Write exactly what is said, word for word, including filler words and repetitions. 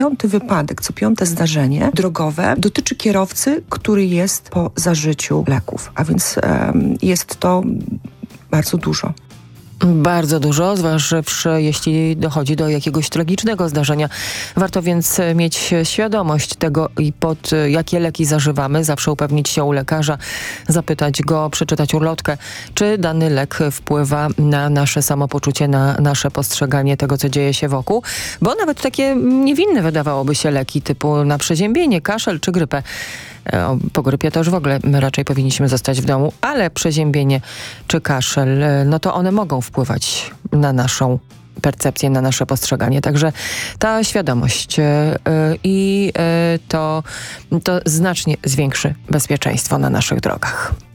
piąty wypadek, co piąte zdarzenie drogowe dotyczy kierowcy, który jest po zażyciu leków, a więc um, jest to bardzo dużo. Bardzo dużo, zważywszy, jeśli dochodzi do jakiegoś tragicznego zdarzenia. Warto więc mieć świadomość tego i pod jakie leki zażywamy. Zawsze upewnić się u lekarza, zapytać go, przeczytać ulotkę, czy dany lek wpływa na nasze samopoczucie, na nasze postrzeganie tego, co dzieje się wokół. Bo nawet takie niewinne wydawałoby się leki typu na przeziębienie, kaszel czy grypę. Po grypie to już w ogóle my raczej powinniśmy zostać w domu, ale przeziębienie czy kaszel, no to one mogą wpływać na naszą percepcję, na nasze postrzeganie. Także ta świadomość yy, i yy, to, to znacznie zwiększy bezpieczeństwo na naszych drogach.